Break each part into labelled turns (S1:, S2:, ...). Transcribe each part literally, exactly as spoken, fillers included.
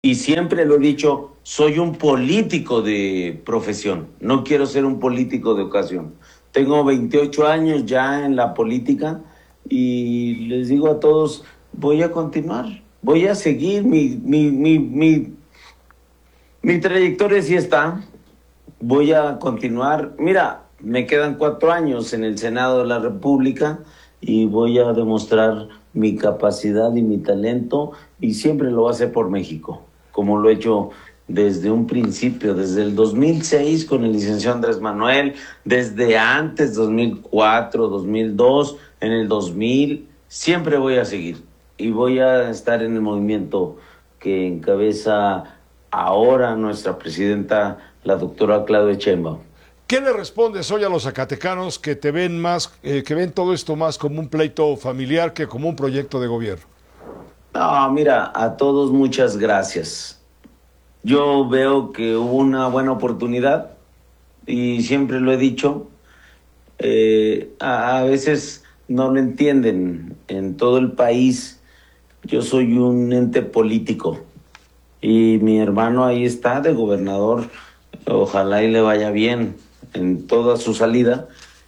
S1: Y siempre lo he dicho, soy un político de profesión, no quiero ser un político de ocasión. Tengo veintiocho años ya en la política y les digo a todos, voy a continuar, voy a seguir, mi, mi, mi, mi, mi trayectoria sí está, voy a continuar. Mira, me quedan cuatro años en el Senado de la República y voy a demostrar mi capacidad y mi talento y siempre lo voy a hacer por México, como lo he hecho desde un principio, desde el dos mil seis con el licenciado Andrés Manuel, desde antes, dos mil cuatro, dos mil dos, en el dos mil, siempre voy a seguir y voy a estar en el movimiento que encabeza ahora nuestra presidenta, la doctora Claudia Sheinbaum.
S2: ¿Qué le respondes hoy a los zacatecanos que te ven más, eh, que ven todo esto más como un pleito familiar que como un proyecto de gobierno?
S1: No, mira, a todos muchas gracias. Yo veo que hubo una buena oportunidad y siempre lo he dicho, eh, a, a veces no lo entienden en todo el país. Yo soy un ente político y mi hermano ahí está de gobernador, ojalá y le vaya bien en toda su salida,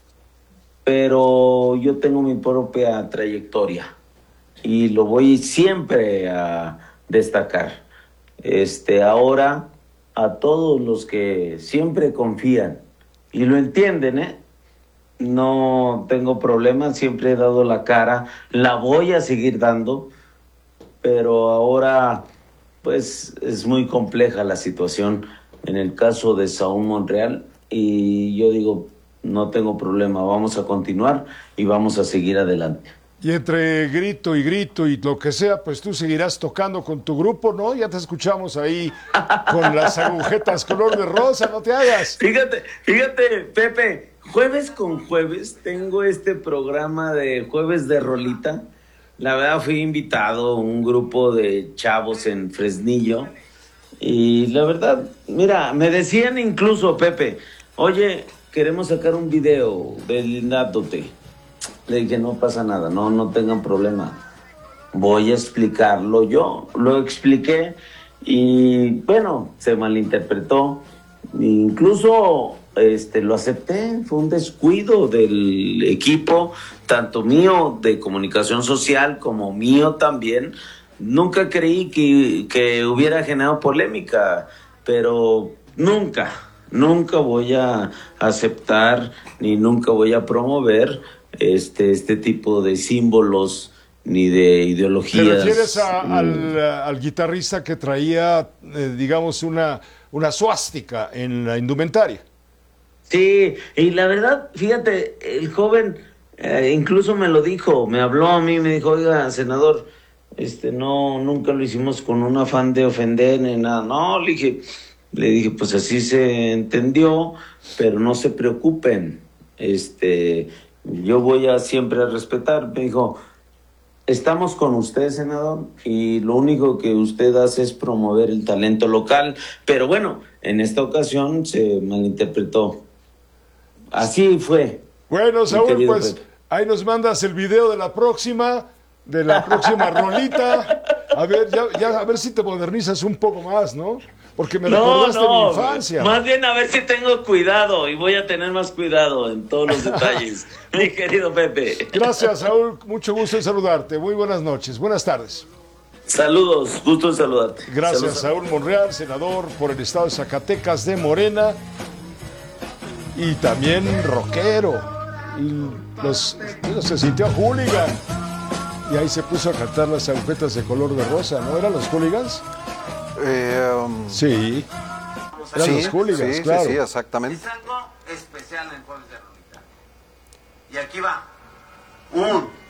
S1: pero yo tengo mi propia trayectoria y lo voy siempre a destacar. Este, ahora, a todos los que siempre confían y lo entienden, ¿eh? No tengo problemas, siempre he dado la cara, la voy a seguir dando, pero ahora, pues, es muy compleja la situación en el caso de Saúl Monreal y yo digo, no tengo problema, vamos a continuar y vamos a seguir adelante.
S2: Y entre grito y grito y lo que sea, pues tú seguirás tocando con tu grupo, ¿no? Ya te escuchamos ahí con las agujetas color de rosa, no te hagas.
S1: Fíjate, fíjate, Pepe, jueves con jueves tengo este programa de Jueves de Rolita. La verdad fui invitado a un grupo de chavos en Fresnillo y la verdad, mira, me decían incluso, Pepe, oye, queremos sacar un video deslindándote. Le dije, no pasa nada, no, no tengan problema. Voy a explicarlo yo. Lo expliqué y, bueno, se malinterpretó. Incluso este, lo acepté. Fue un descuido del equipo, tanto mío de comunicación social como mío también. Nunca creí que, que hubiera generado polémica, pero nunca, nunca voy a aceptar ni nunca voy a promover este, este tipo de símbolos ni de ideologías.
S2: ¿Te refieres a, al, al guitarrista que traía, eh, digamos, una, una suástica en la indumentaria?
S1: Sí, y la verdad, fíjate, el joven eh, incluso me lo dijo, me habló a mí, me dijo, oiga, senador, este, no, nunca lo hicimos con un afán de ofender ni nada. No, le dije, le dije, pues así se entendió, pero no se preocupen, este... yo voy a siempre respetar. Me dijo, estamos con usted, senador, y lo único que usted hace es promover el talento local. Pero bueno, en esta ocasión se malinterpretó. Así fue.
S2: Bueno, Saúl, pues Pepe, ahí nos mandas el video de la próxima, de la próxima rolita. A ver, ya, ya, a ver si te modernizas un poco más, ¿no? Porque me
S1: no,
S2: recordaste
S1: no,
S2: mi infancia.
S1: Más bien a ver si tengo cuidado y voy a tener más cuidado en todos los detalles, mi querido Pepe.
S2: Gracias, Saúl. Mucho gusto en saludarte. Muy buenas noches. Buenas tardes.
S1: Saludos, gusto en saludarte.
S2: Gracias,
S1: Saludos.
S2: Saúl Monreal, senador por el estado de Zacatecas de Morena y también rockero. Y los, los se sintió hooligan y ahí se puso a cantar las agujetas de color de rosa, ¿no? ¿Eran los hooligans?
S3: Eh, um,
S2: sí, eran
S3: sí,
S2: los hooligans,
S3: sí,
S2: claro.
S3: Sí, sí, exactamente.
S1: Es algo especial en Jueves de Rolita. Y aquí va. Un,